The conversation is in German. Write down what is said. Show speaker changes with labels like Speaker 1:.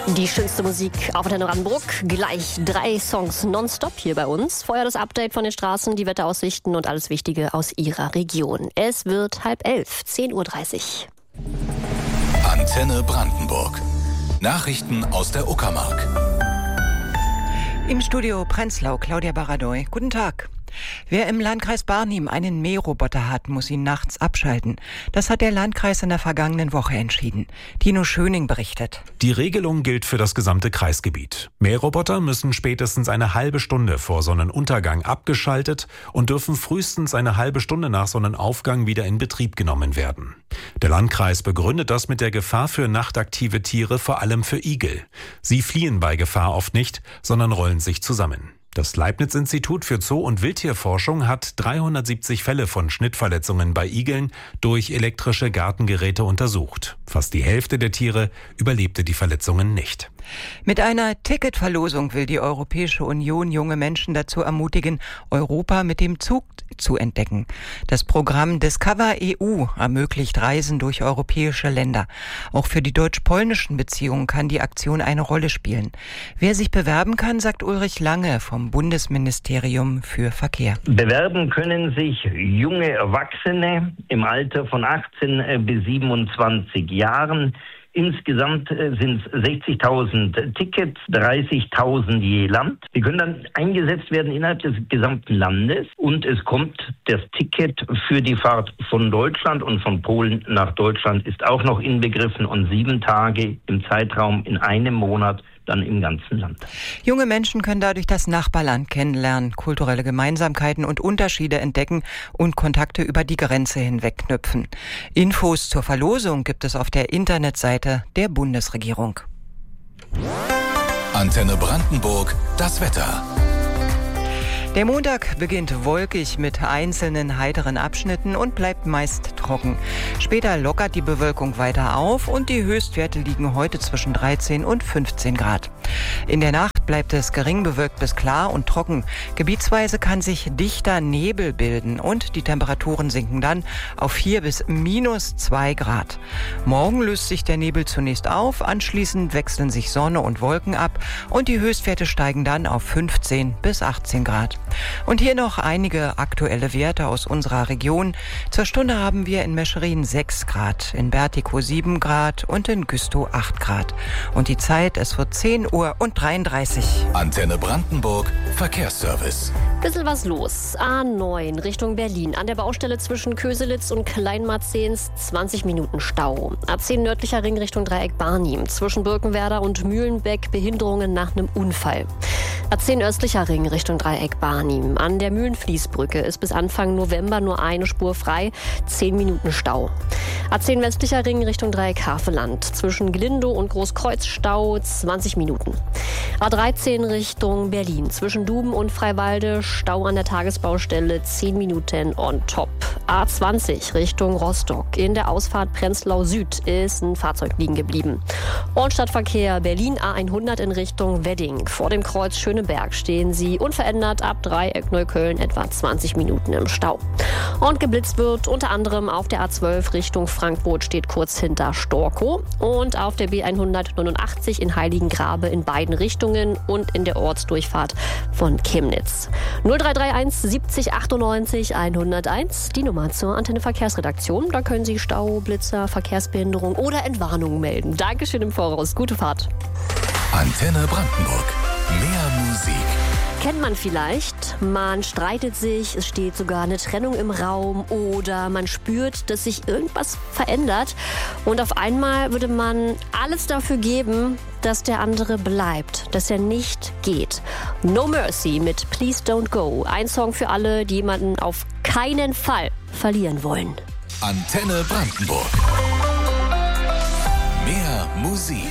Speaker 1: Die schönste Musik auf Antenne Brandenburg. Gleich 3 Songs nonstop hier bei uns. Vorher das Update von den Straßen, die Wetteraussichten und alles Wichtige aus Ihrer Region. Es wird 10:30, 10:30 Uhr.
Speaker 2: Antenne Brandenburg. Nachrichten aus der Uckermark.
Speaker 3: Im Studio Prenzlau, Claudia Baradoy. Guten Tag. Wer im Landkreis Barnim einen Mähroboter hat, muss ihn nachts abschalten. Das hat der Landkreis in der vergangenen Woche entschieden. Tino Schöning berichtet.
Speaker 4: Die Regelung gilt für das gesamte Kreisgebiet. Mähroboter müssen spätestens eine halbe Stunde vor Sonnenuntergang abgeschaltet und dürfen frühestens eine halbe Stunde nach Sonnenaufgang wieder in Betrieb genommen werden. Der Landkreis begründet das mit der Gefahr für nachtaktive Tiere, vor allem für Igel. Sie fliehen bei Gefahr oft nicht, sondern rollen sich zusammen. Das Leibniz-Institut für Zoo- und Wildtierforschung hat 370 Fälle von Schnittverletzungen bei Igeln durch elektrische Gartengeräte untersucht. Fast die Hälfte der Tiere überlebte die Verletzungen nicht.
Speaker 3: Mit einer Ticketverlosung will die Europäische Union junge Menschen dazu ermutigen, Europa mit dem Zug zu entdecken. Das Programm Discover EU ermöglicht Reisen durch europäische Länder. Auch für die deutsch-polnischen Beziehungen kann die Aktion eine Rolle spielen. Wer sich bewerben kann, sagt Ulrich Lange vom Bundesministerium für Verkehr.
Speaker 5: Bewerben können sich junge Erwachsene im Alter von 18 bis 27 Jahren. Insgesamt sind es 60.000 Tickets, 30.000 je Land. Die können dann eingesetzt werden innerhalb des gesamten Landes und es kommt das Ticket für die Fahrt von Deutschland und von Polen nach Deutschland ist auch noch inbegriffen und 7 Tage im Zeitraum in einem Monat dann im ganzen Land.
Speaker 3: Junge Menschen können dadurch das Nachbarland kennenlernen, kulturelle Gemeinsamkeiten und Unterschiede entdecken und Kontakte über die Grenze hinweg knüpfen. Infos zur Verlosung gibt es auf der Internetseite der Bundesregierung.
Speaker 2: Antenne Brandenburg, das Wetter.
Speaker 3: Der Montag beginnt wolkig mit einzelnen heiteren Abschnitten und bleibt meist trocken. Später lockert die Bewölkung weiter auf und die Höchstwerte liegen heute zwischen 13 und 15 Grad. In der Nacht bleibt es gering bewölkt bis klar und trocken. Gebietsweise kann sich dichter Nebel bilden und die Temperaturen sinken dann auf 4 bis -2 Grad. Morgen löst sich der Nebel zunächst auf, anschließend wechseln sich Sonne und Wolken ab und die Höchstwerte steigen dann auf 15 bis 18 Grad. Und hier noch einige aktuelle Werte aus unserer Region. Zur Stunde haben wir in Meschede 6 Grad, in Bertikow 7 Grad und in Güstrow 8 Grad. Und die Zeit, es wird 10:33 Uhr.
Speaker 2: Antenne Brandenburg, Verkehrsservice.
Speaker 1: Bisschen was los. A9 Richtung Berlin. An der Baustelle zwischen Köselitz und Kleinmarzehns 20 Minuten Stau. A10 nördlicher Ring Richtung Dreieck Barnim. Zwischen Birkenwerder und Mühlenbeck Behinderungen nach einem Unfall. A10 östlicher Ring Richtung Dreieck Barnim. An der Mühlenfließbrücke ist bis Anfang November nur eine Spur frei. 10 Minuten Stau. A10 westlicher Ring Richtung Dreieck Havelland. Zwischen Glindow und Großkreuz Stau 20 Minuten. A13 Richtung Berlin. Zwischen Duben und Freiwalde Stau an der Tagesbaustelle 10 Minuten on top. A20 Richtung Rostock. In der Ausfahrt Prenzlau Süd ist ein Fahrzeug liegen geblieben. Ortstadtverkehr Berlin A100 in Richtung Wedding. Vor dem Kreuz Schöneberg stehen Sie unverändert ab Dreieck Neukölln etwa 20 Minuten im Stau. Und geblitzt wird unter anderem auf der A12 Richtung Frankfurt steht kurz hinter Storkow und auf der B189 in Heiligengrabe in beiden Richtungen und in der Ortsdurchfahrt von Chemnitz. 0331 70 98 101, die Nummer zur Antenne Verkehrsredaktion. Da können Sie Stau, Blitzer, Verkehrsbehinderung oder Entwarnung melden. Dankeschön im Voraus. Gute Fahrt.
Speaker 2: Antenne Brandenburg. Mehr Musik.
Speaker 1: Kennt man vielleicht, man streitet sich, es steht sogar eine Trennung im Raum oder man spürt, dass sich irgendwas verändert und auf einmal würde man alles dafür geben, dass der andere bleibt, dass er nicht geht. No Mercy mit Please Don't Go. Ein Song für alle, die jemanden auf keinen Fall verlieren wollen.
Speaker 2: Antenne Brandenburg. Mehr Musik.